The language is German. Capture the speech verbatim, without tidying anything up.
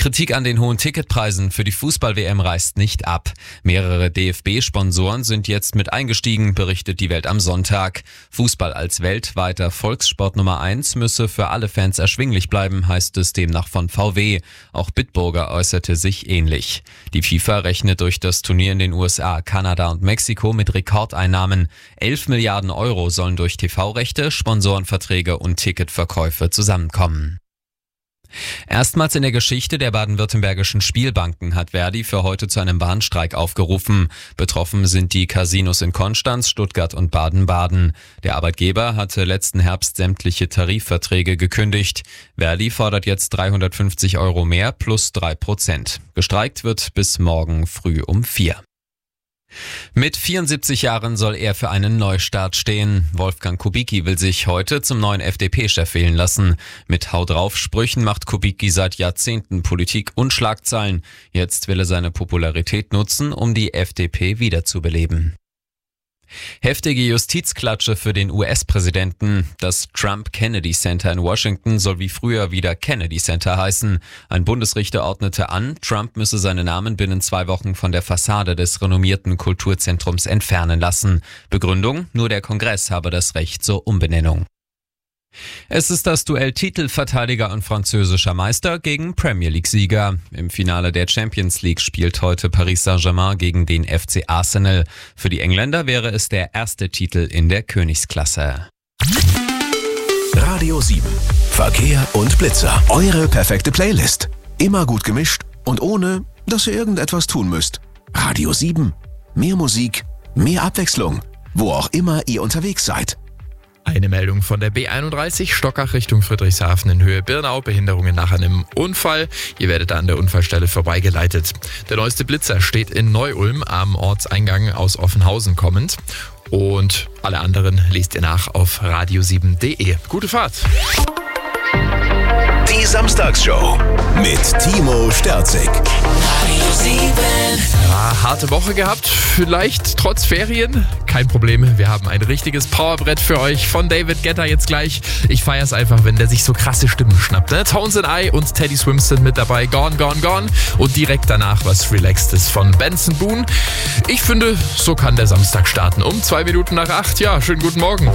Kritik an den hohen Ticketpreisen für die Fußball-W M reißt nicht ab. Mehrere D F B-Sponsoren sind jetzt mit eingestiegen, berichtet die Welt am Sonntag. Fußball als weltweiter Volkssport Nummer eins müsse für alle Fans erschwinglich bleiben, heißt es demnach von V W. Auch Bitburger äußerte sich ähnlich. Die FIFA rechnet durch das Turnier in den U S A, Kanada und Mexiko mit Rekordeinnahmen. elf Milliarden Euro sollen durch T V-Rechte, Sponsorenverträge und Ticketverkäufe zusammenkommen. Erstmals in der Geschichte der baden-württembergischen Spielbanken hat Verdi für heute zu einem Warnstreik aufgerufen. Betroffen sind die Casinos in Konstanz, Stuttgart und Baden-Baden. Der Arbeitgeber hatte letzten Herbst sämtliche Tarifverträge gekündigt. Verdi fordert jetzt dreihundertfünfzig Euro mehr plus drei Prozent. Gestreikt wird bis morgen früh um vier. Mit vierundsiebzig Jahren soll er für einen Neustart stehen. Wolfgang Kubicki will sich heute zum neuen F D P-Chef wählen lassen. Mit Hau drauf Sprüchen macht Kubicki seit Jahrzehnten Politik und Schlagzeilen. Jetzt will er seine Popularität nutzen, um die F D P wiederzubeleben. Heftige Justizklatsche für den U S-Präsidenten. Das Trump-Kennedy Center in Washington soll wie früher wieder Kennedy Center heißen. Ein Bundesrichter ordnete an, Trump müsse seinen Namen binnen zwei Wochen von der Fassade des renommierten Kulturzentrums entfernen lassen. Begründung: Nur der Kongress habe das Recht zur Umbenennung. Es ist das Duell Titelverteidiger und französischer Meister gegen Premier League-Sieger. Im Finale der Champions League spielt heute Paris Saint-Germain gegen den F C Arsenal. Für die Engländer wäre es der erste Titel in der Königsklasse. Radio sieben. Verkehr und Blitzer. Eure perfekte Playlist. Immer gut gemischt und ohne, dass ihr irgendetwas tun müsst. Radio sieben. Mehr Musik, mehr Abwechslung. Wo auch immer ihr unterwegs seid. Eine Meldung von der B einunddreißig, Stockach Richtung Friedrichshafen in Höhe Birnau. Behinderungen nach einem Unfall. Ihr werdet an der Unfallstelle vorbeigeleitet. Der neueste Blitzer steht in Neu-Ulm am Ortseingang aus Offenhausen kommend. Und alle anderen lest ihr nach auf radio sieben punkt de. Gute Fahrt! Die Samstagsshow mit Timo Sterzig. Radio sieben. Ja, harte Woche gehabt, vielleicht trotz Ferien. Kein Problem, wir haben ein richtiges Powerbrett für euch von David Guetta jetzt gleich. Ich feier's einfach, wenn der sich so krasse Stimmen schnappt. Ne? Tones and I und Teddy Swims sind mit dabei. Gone, Gone, Gone. Und direkt danach was Relaxedes von Benson Boone. Ich finde, so kann der Samstag starten. Um zwei Minuten nach acht. Ja, schönen guten Morgen.